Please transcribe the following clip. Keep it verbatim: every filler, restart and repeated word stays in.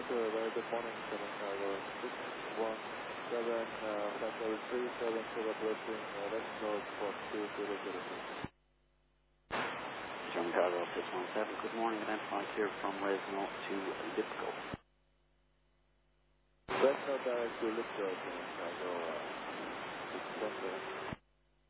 Echo, very good morning, seven Cargo six one seven, uh, flight level three seven zero approaching, uh, left node for two zero zero six. German Cargo six one seven, good morning, identify here from Resno to Lipko. Left node direct to Lipko, German Cargo uh, six one seven.